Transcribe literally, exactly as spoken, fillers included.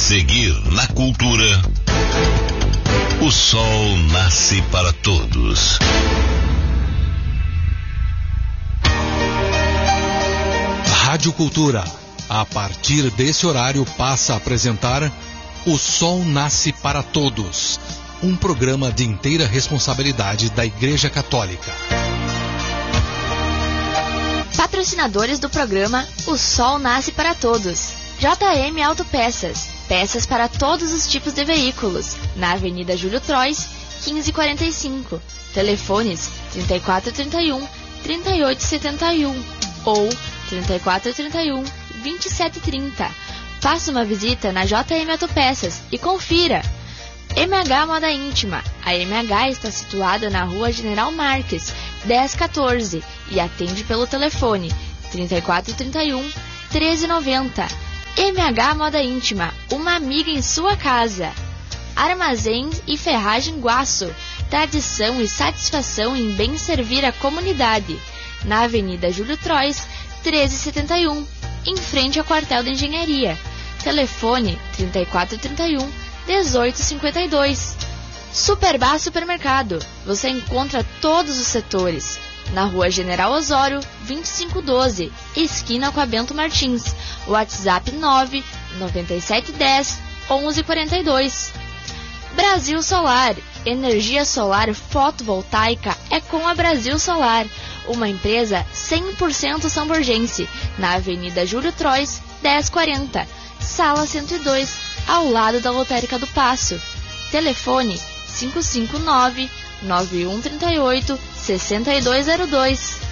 seguir na cultura. O sol nasce para todos. Rádio Cultura, a partir desse horário, passa a apresentar O Sol Nasce para Todos, um programa de inteira responsabilidade da Igreja Católica. Patrocinadores do programa O Sol Nasce para Todos. J M Autopeças, peças para todos os tipos de veículos, na Avenida Júlio Trois, quinze quarenta e cinco. Telefones trinta e quatro trinta e um, trinta e oito setenta e um ou trinta e quatro trinta e um, vinte e sete trinta. Faça uma visita na J M Autopeças e confira. M H Moda Íntima. A M H está situada na Rua General Marques, dez quatorze, e atende pelo telefone trinta e quatro trinta e um, treze noventa. M H Moda Íntima, uma amiga em sua casa. Armazém e Ferragem Guaço, tradição e satisfação em bem servir a comunidade. Na Avenida Júlio Trois, treze setenta e um, em frente ao quartel de engenharia. Telefone trinta e quatro trinta e um, dezoito cinquenta e dois. Superbar Supermercado. Você encontra todos os setores. Na Rua General Osório, vinte e cinco doze, esquina com a Bento Martins. WhatsApp nove nove sete um zero, onze quarenta e dois. Brasil Solar. Energia solar fotovoltaica é com a Brasil Solar, uma empresa cem por cento samborgense, na Avenida Júlio Trois, dez quarenta, Sala cento e dois, ao lado da Lotérica do Paço. Telefone cinco cinco nove, nove um três oito, seis dois zero dois.